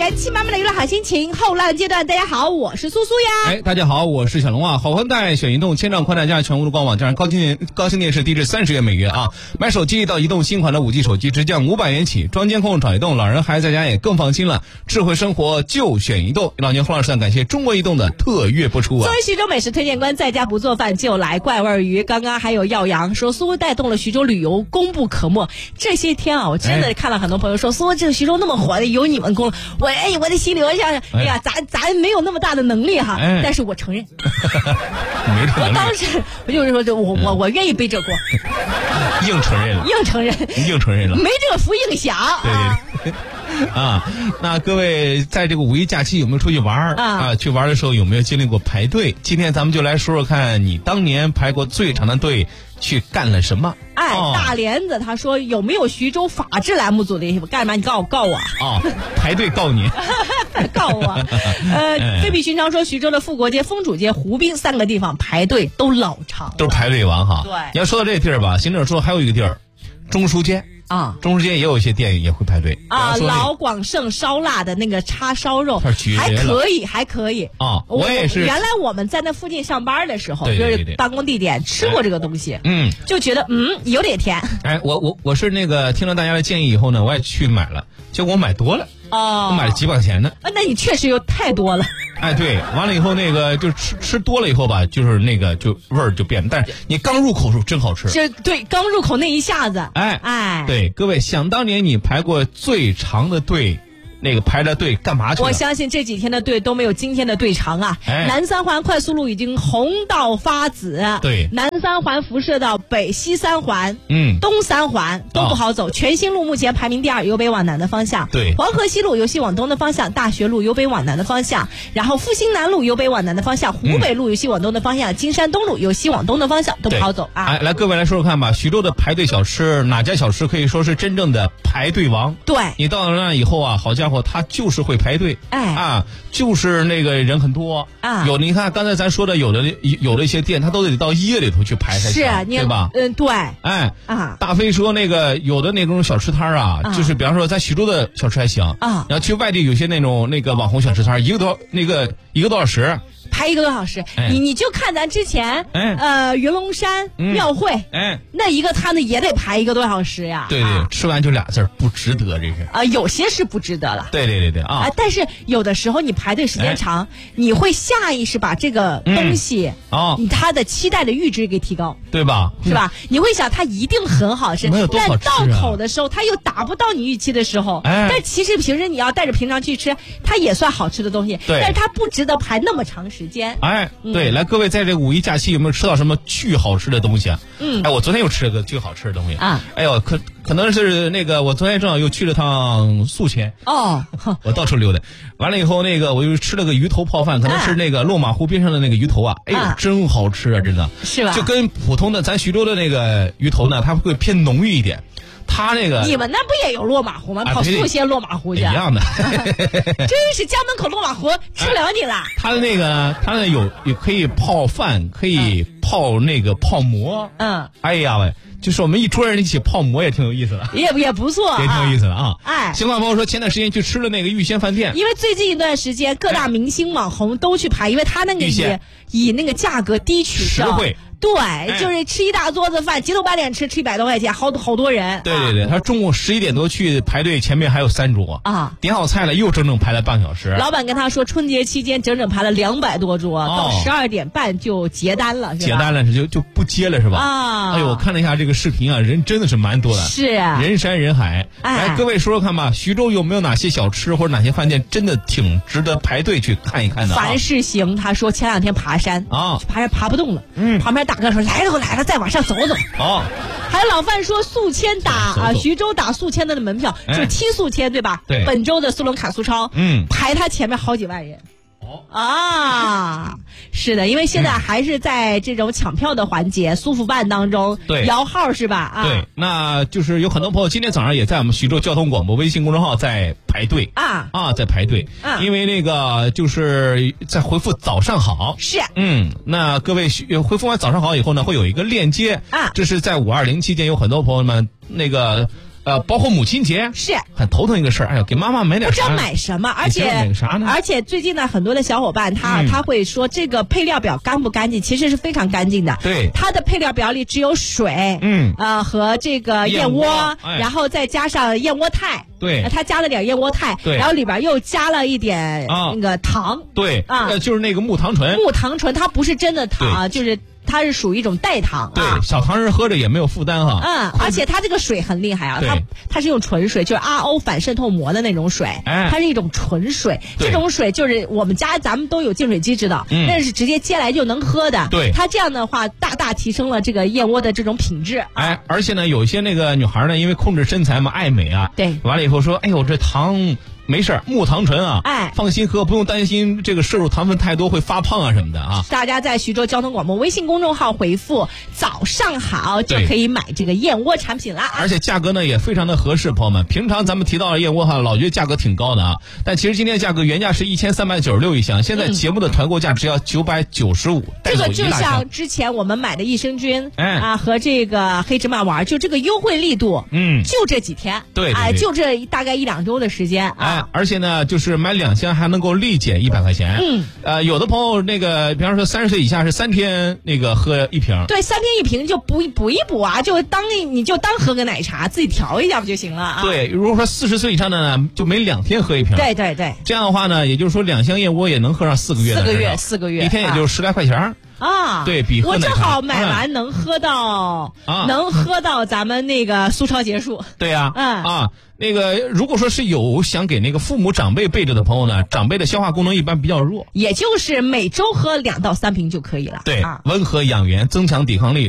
元气满满的娱乐好心情，后浪阶段，大家好，我是苏苏呀。 大家好，我是小龙啊。好宽带选移动千兆宽带加全屋的官网，加上高清电视低至30元每月啊。买手机到移动新款的5G 手机直降500元起，装监控找移动，老人孩子在家也更放心了。智慧生活就选移动。老年后浪时段感谢中国移动的特约播出啊。 作为徐州美食推荐官，在家不做饭就来怪味鱼。刚刚还有耀阳说苏带动了徐州旅游，功不可没。这些天啊，我真的看了很多朋友说，苏这个徐州那么火的，有你们功，我的心里我想，哎呀，咱没有那么大的能力哈，但是我承认，我当时我就是说，我愿意背这锅， 硬承认了， 没这个福硬享。 对啊，那各位在这个5一假期有没有出去玩啊？去玩的时候有没有经历过排队？今天咱们就来说说看你当年排过最长的队去干了什么。 大莲子他说有没有徐州法制栏目组的干嘛？你告我啊！ 排队告你， 告我。非比寻常说徐州的富国街、丰主街、湖滨3个地方排队都老长， 都是排队王哈。 对， 你要说到这个地儿吧，行政说还有一个地儿，中书街。中书街也有一些店也会排队老广盛烧腊的那个叉烧肉还可以我也是。 原来我们在那附近上班的时候，就是办公地点吃过这个东西，就觉得有点甜。 我是那个听了大家的建议以后呢，我也去买了，结果我买多了我买了几百块钱呢。 那你确实有太多了。 对，完了以后那个就吃多了以后吧，就是那个就味儿就变了。但是你刚入口的时候真好吃。 对，刚入口那一下子。 对，各位想当年你排过最长的队，那个排着队干嘛去了？ 我相信这几天的队都没有今天的队长啊！南三环快速路已经红到发紫， 对， 南三环辐射到北西三环，东三环都不好走。全新路目前排名第2，由北往南的方向。 对， 黄河西路由西往东的方向，大学路由北往南的方向，然后复兴南路由北往南的方向，湖北路由西往东的方向，金山东路由西往东的方向都不好走啊！ 来，各位来说说看吧，徐州的排队小吃，哪家小吃可以说是真正的排队王？对，你到了那以后啊，好家伙，他就是会排队，就是那个人很多你看刚才咱说的，有的一些店，他都得到夜里头去排才行，对吧？ 对， 大飞说那个有的那种小吃摊就是比方说在徐州的小吃还行然后去外地有些那种那个网红小吃摊，一个多小时。 排1个多小时，你就看咱之前云龙山庙会，那一个摊子也得排1个多小时呀。 对，吃完就俩字儿，不值得，这是有些是不值得了。 对但是有的时候你排队时间长，你会下意识把这个东西它的期待的阈值给提高， 对吧？ 是吧？你会想它一定很好吃，但到口的时候它又达不到你预期的时候，但其实平时你要带着平常去吃，它也算好吃的东西，但是它不值得排那么长时间。 对，来各位在这个5一假期有没有吃到什么巨好吃的东西啊？我昨天又吃了个巨好吃的东西可能是那个我昨天正好又去了趟宿迁我到处溜达，完了以后那个我又吃了个鱼头泡饭，可能是那个落马湖边上的那个鱼头真好吃真的是吧？ 就跟普通的咱徐州的那个鱼头呢，它会偏浓郁一点。他那个你们那不也有落马湖吗？跑宿迁落马湖去一样的真是家门口落马湖吃不了你了。 他的那个也可以泡饭，可以泡那个泡馍哎呀喂，就是我们一桌人一起泡馍也挺有意思的， 也不错， 也挺有意思的新华朋友说前段时间去吃了那个御仙饭店， 因为最近一段时间各大明星网红都去排，因为他那个以那个价格低取实惠。 对，就是吃一大桌子饭，街头8点吃100多块钱，好多人。 对，他中午11点多去排队，前面还有3桌点好菜了，又整整排了半个小时。 老板跟他说，春节期间整整排了200多桌，到12点半就结单了，是吧？ 结单了就不接了，是吧？我看了一下这个视频人真的是蛮多的， 是人山人海。来，各位说说看吧，徐州有没有哪些小吃或者哪些饭店真的挺值得排队去看一看的？ 凡是行，他说前2天爬山爬山爬不动了，旁边大哥说来了，再往上走走。还有老范说宿迁徐州打宿迁的门票就是踢宿迁，对吧？ 对， 本周的苏龙卡苏超排他前面好几万人。是的，因为现在还是在这种抢票的环节，苏福办当中摇号是吧？ 对，那就是有很多朋友今天早上也在我们徐州交通广播微信公众号在排队在排队因为那个就是在回复早上好是那各位回复完早上好以后呢，会有一个链接这是在520期间有很多朋友们那个包括母亲节是很头疼一个事儿。哎呦，给妈妈买点啥？ 不知道买什么，而且最近呢，很多的小伙伴他会说这个配料表干不干净？其实是非常干净的。 对， 它的配料表里只有水，和这个燕窝，然后再加上燕窝肽。 对， 他加了点燕窝肽，然后里边又加了一点那个糖。 对就是那个木糖醇。 木糖醇它不是真的糖，就是它是属于一种代糖。 对，小糖人喝着也没有负担哈。 而且它这个水很厉害啊，它是用纯水，就是 RO 反渗透膜的那种水，它是一种纯水。这种水就是我们家咱们都有净水机知道，那是直接接来就能喝的。 对， 它这样的话大大提升了这个燕窝的这种品质。 而且呢，有些那个女孩呢，因为控制身材嘛，爱美啊， 对， 完了以后说，哎呦这糖。没事，木糖醇啊，放心喝，不用担心这个摄入糖分太多会发胖啊什么的啊。 大家在徐州交通广播微信公众号回复“早上好”就可以买这个燕窝产品了。 而且价格呢也非常的合适，朋友们。平常咱们提到的燕窝哈，老觉得价格挺高的啊，但其实今天价格原价是1396一箱，现在节目的团购价只要995。 这个就像之前我们买的益生菌和这个黑芝麻丸，就这个优惠力度，就这几天， 对， 就这大概1-2周的时间啊。 而且呢，就是买2箱还能够立减100块钱。有的朋友那个，比方说30岁以下是3天那个喝1瓶。对，3 天1瓶就补一补啊，你就当喝个奶茶，自己调一下不就行了啊？ 对，如果说40岁以上的呢，就每2天喝1瓶。 对。 这样的话呢，也就是说2箱燕窝也能喝上4个月的。 4个月， 一天也就10来块钱。对，比喝奶茶我正好买完能喝到，咱们那个苏超结束。 对呀，那个如果说是有想给那个父母长辈备着的朋友呢，长辈的消化功能一般比较弱， 也就是每周喝2到3瓶就可以了。 对，温和养元，增强抵抗力。